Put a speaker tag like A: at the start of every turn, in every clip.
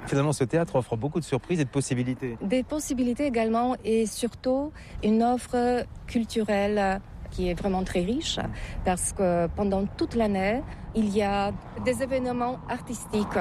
A: Finalement, ce théâtre offre beaucoup de surprises et de possibilités.
B: Des possibilités également et surtout une offre culturelle qui est vraiment très riche parce que pendant toute l'année, il y a des événements artistiques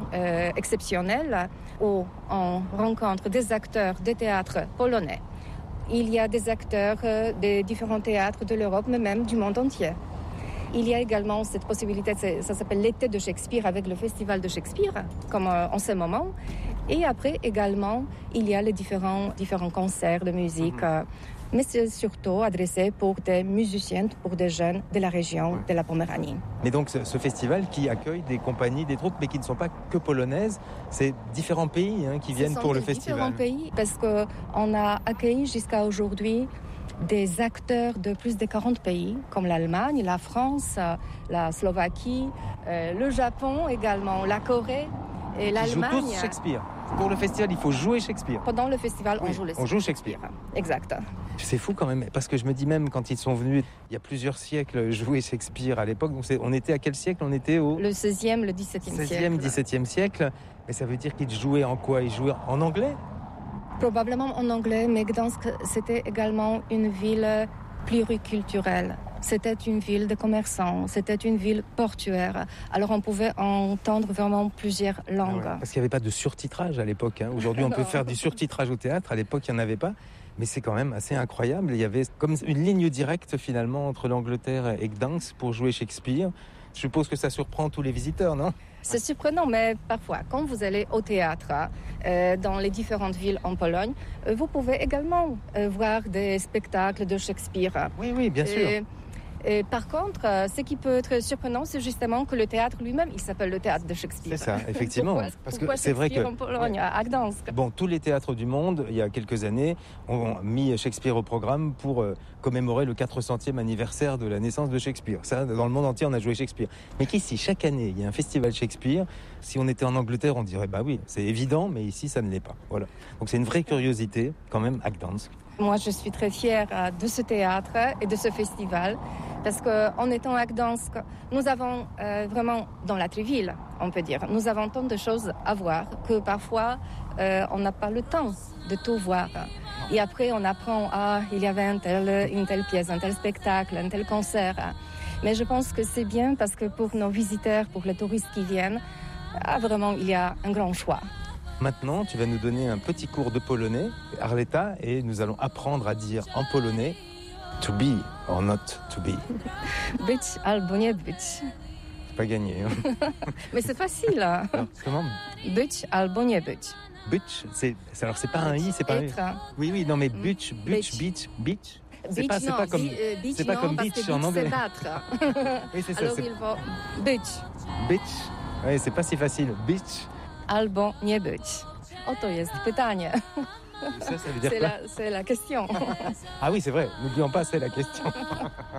B: exceptionnels où on rencontre des acteurs de théâtre polonais. Il y a des acteurs des différents théâtres de l'Europe, mais même du monde entier. Il y a également cette possibilité, ça s'appelle l'été de Shakespeare avec le festival de Shakespeare, comme en ce moment. Et après également, il y a les différents concerts de musique. Mais c'est surtout adressé pour des musiciens, pour des jeunes de la région de la Poméranie.
A: Mais donc ce festival qui accueille des compagnies, des troupes, mais qui ne sont pas que polonaises, c'est différents pays qui viennent pour le festival.
B: Différents pays, parce qu'on a accueilli jusqu'à aujourd'hui des acteurs de plus de 40 pays, comme l'Allemagne, la France, la Slovaquie, le Japon également, la Corée et l'Allemagne.
A: Ils jouent tous Shakespeare. Pour le festival, il faut jouer Shakespeare.
B: Pendant le festival, on joue
A: Shakespeare.
B: Exact.
A: C'est fou quand même, parce que je me dis même quand ils sont venus, il y a plusieurs siècles, jouer Shakespeare à l'époque. Donc on était à quel siècle ? On était au...
B: Le 16e, le 17e siècle.
A: 16e, 17e siècle. Mais ça veut dire qu'ils jouaient en quoi ? Ils jouaient en anglais ?
B: Probablement en anglais, mais Gdansk, c'était également une ville pluriculturelle. C'était une ville de commerçants, c'était une ville portuaire. Alors on pouvait entendre vraiment plusieurs langues.
A: Ah ouais, parce qu'il n'y avait pas de surtitrage à l'époque. Aujourd'hui, on peut faire du surtitrage au théâtre. À l'époque, il n'y en avait pas. Mais c'est quand même assez incroyable. Il y avait comme une ligne directe finalement entre l'Angleterre et Gdansk pour jouer Shakespeare. Je suppose que ça surprend tous les visiteurs, non ?
B: C'est surprenant, mais parfois, quand vous allez au théâtre, dans les différentes villes en Pologne, vous pouvez également voir des spectacles de Shakespeare.
A: Oui, bien sûr.
B: Et par contre, ce qui peut être surprenant, c'est justement que le théâtre lui-même, il s'appelle le théâtre de Shakespeare.
A: C'est ça, effectivement.
B: Parce que c'est vrai que en Pologne, à Gdansk.
A: Bon, tous les théâtres du monde, il y a quelques années, ont mis Shakespeare au programme pour commémorer le 400e anniversaire de la naissance de Shakespeare. Ça, dans le monde entier, on a joué Shakespeare. Mais qu'ici, chaque année, il y a un festival Shakespeare. Si on était en Angleterre, on dirait, bah oui, c'est évident, mais ici, ça ne l'est pas. Voilà. Donc c'est une vraie curiosité, quand même, à Gdansk.
B: Moi, je suis très fière de ce théâtre et de ce festival parce qu'en étant à Gdansk, nous avons vraiment, dans la ville, on peut dire, nous avons tant de choses à voir que parfois, on n'a pas le temps de tout voir. Et après, on apprend, il y avait une telle pièce, un tel spectacle, un tel concert. Mais je pense que c'est bien parce que pour nos visiteurs, pour les touristes qui viennent, vraiment, il y a un grand choix.
A: Maintenant, tu vas nous donner un petit cours de polonais, Arleta, et nous allons apprendre à dire en polonais « to be or not to be ».
B: Być albo nie być.
A: C'est pas gagné.
B: Mais c'est facile.
A: Alors, comment ?
B: Być albo nie być.
A: Być, c'est pas un i, c'est pas un i. Oui, non mais beach. C'est pas comme beach en anglais.
B: C'est battre.
A: Oui, c'est ça.
B: Alors il faut być.
A: Być. Oui, c'est pas si facile. Beach.
B: Albo nie być. Oto jest pytanie.
A: Ça veut dire quoi ?
B: C'est la question.
A: Ah oui, c'est vrai. N'oublions pas, c'est la question.